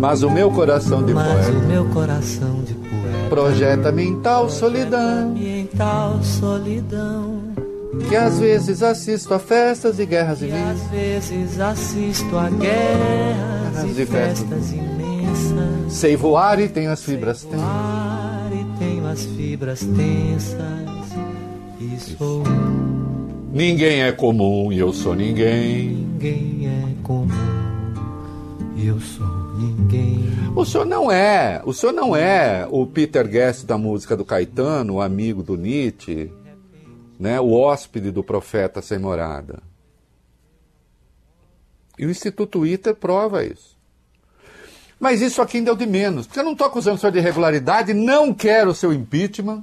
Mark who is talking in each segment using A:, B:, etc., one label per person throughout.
A: Mas o meu coração de
B: Mas
A: poeta
B: o meu coração de poeta
A: projeta-me em tal solidão,
B: em tal solidão,
A: que às vezes assisto a festas e guerras
B: e
A: imensas.
B: às vezes assisto a guerras e festas imensas.
A: Sei voar e tenho as fibras tensas.
B: Voar e tenho as fibras tensas. E sou
A: Ninguém é comum e eu sou ninguém.
B: ninguém é comum. Eu sou ninguém.
A: O senhor não é o Peter Guest da música do Caetano, o amigo do Nietzsche, né? O hóspede do profeta sem morada. E o Instituto ITER prova isso. Mas isso aqui ainda é o de menos, porque eu não estou acusando o senhor de irregularidade, não quero o seu impeachment.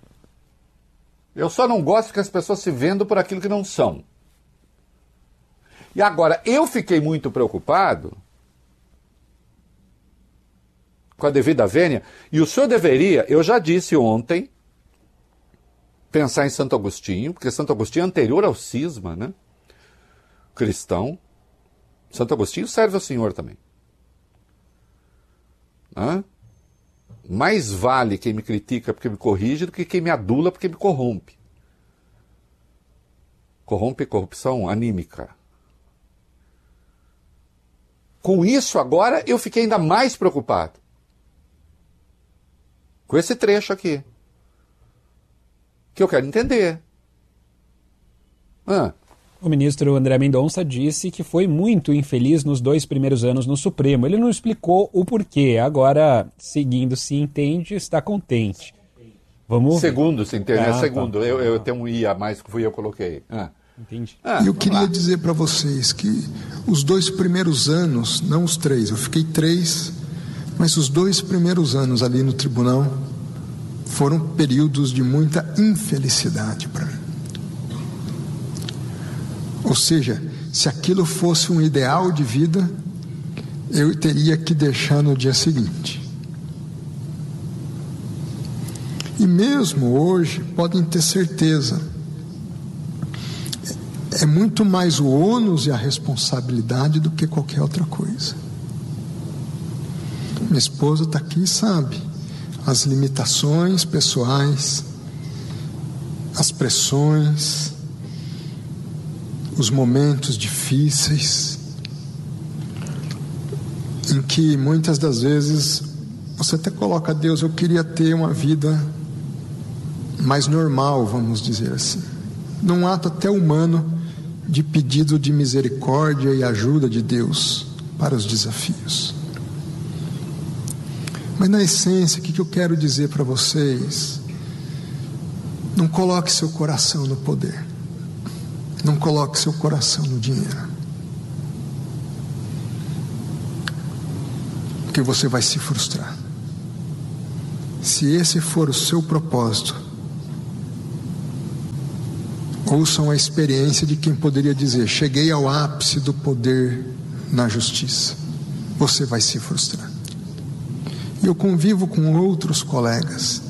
A: Eu só não gosto que as pessoas se vendam por aquilo que não são. E agora, eu fiquei muito preocupado com a devida vênia, e o senhor deveria, eu já disse ontem, pensar em Santo Agostinho, porque Santo Agostinho é anterior ao cisma, né? Cristão. Santo Agostinho serve ao Senhor também. Hã? Mais vale quem me critica porque me corrige do que quem me adula porque me corrompe. Corrompe corrupção anímica. Com isso agora eu fiquei ainda mais preocupado. Com esse trecho aqui. Que eu quero entender.
C: O ministro André Mendonça disse que foi muito infeliz nos 2 primeiros anos no Supremo. Ele não explicou o porquê. Agora, seguindo se entende, está contente. Vamos.
A: Segundo, se entende. É segundo.
C: Tá.
A: Eu tenho um I a mais que fui eu coloquei.
C: Entendi.
D: Eu queria dizer para vocês que os 2 primeiros anos, não os 3, eu fiquei 3, mas os 2 primeiros anos ali no tribunal foram períodos de muita infelicidade para mim. Ou seja, se aquilo fosse um ideal de vida, eu teria que deixar no dia seguinte. E mesmo hoje, podem ter certeza, é muito mais o ônus e a responsabilidade do que qualquer outra coisa. Minha esposa está aqui e sabe as limitações pessoais, as pressões, os momentos difíceis, em que muitas das vezes você até coloca: Deus, eu queria ter uma vida mais normal, vamos dizer assim, num ato até humano de pedido de misericórdia e ajuda de Deus para os desafios. Mas na essência, o que eu quero dizer para vocês? Não coloque seu coração no poder. Não coloque seu coração no dinheiro. Porque você vai se frustrar. Se esse for o seu propósito, ouçam a experiência de quem poderia dizer: cheguei ao ápice do poder na justiça. Você vai se frustrar. E eu convivo com outros colegas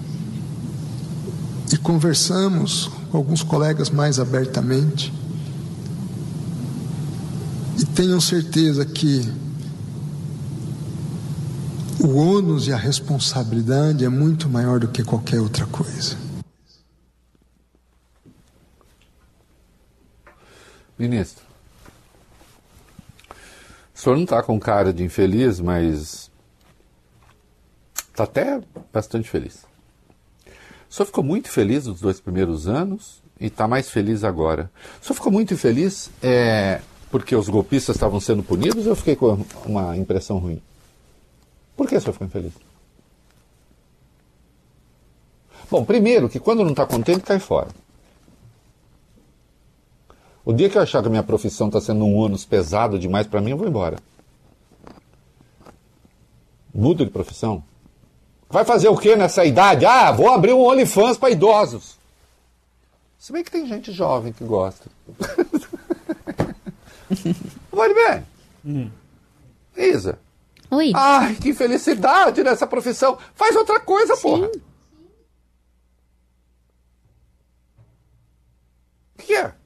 D: e conversamos com alguns colegas mais abertamente, e tenham certeza que o ônus e a responsabilidade é muito maior do que qualquer outra coisa.
A: Ministro, o senhor não está com cara de infeliz, mas está até bastante feliz. O senhor ficou muito feliz nos 2 primeiros anos e está mais feliz agora. O senhor ficou muito infeliz porque os golpistas estavam sendo punidos, ou eu fiquei com uma impressão ruim? Por que o senhor ficou infeliz? Bom, primeiro que quando não está contente, cai fora. O dia que eu achar que a minha profissão está sendo um ônus pesado demais para mim, eu vou embora. Mudo de profissão. Vai fazer o que nessa idade? Vou abrir um OnlyFans para idosos. Se bem que tem gente jovem que gosta. Vai bem. Isa.
E: Oi.
A: Ai, que felicidade nessa profissão. Faz outra coisa, porra. O que é?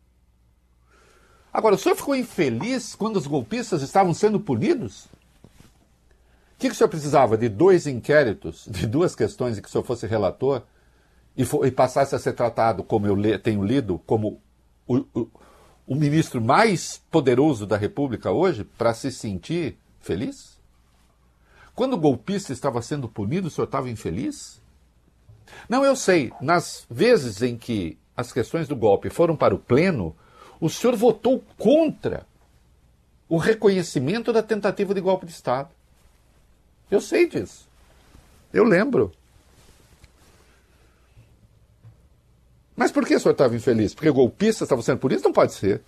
A: Agora, o senhor ficou infeliz quando os golpistas estavam sendo punidos? que o senhor precisava de 2 inquéritos, de 2 questões, e que o senhor fosse relator, e passasse a ser tratado, como eu tenho lido, como o ministro mais poderoso da República hoje, para se sentir feliz? Quando o golpista estava sendo punido, o senhor estava infeliz? Não, eu sei, nas vezes em que as questões do golpe foram para o pleno, o senhor votou contra o reconhecimento da tentativa de golpe de Estado. Eu sei disso. Eu lembro. Mas por que o senhor estava infeliz? Porque golpistas estavam sendo punidos? Não pode ser.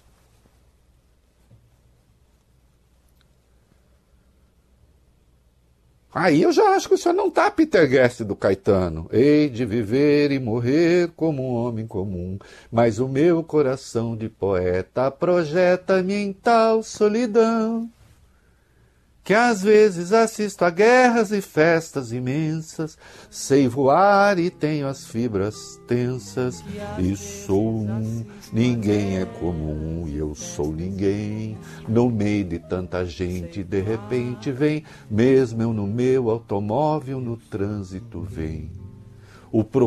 A: Aí eu já acho que o senhor não está Peter Guest do Caetano. Hei de viver e morrer como um homem comum, mas o meu coração de poeta projeta-me em tal solidão, que às vezes assisto a guerras e festas imensas, sei voar e tenho as fibras tensas, e sou ninguém é comum, e eu sou ninguém, no meio de tanta gente, de repente vem, mesmo eu no meu automóvel, no trânsito vem, o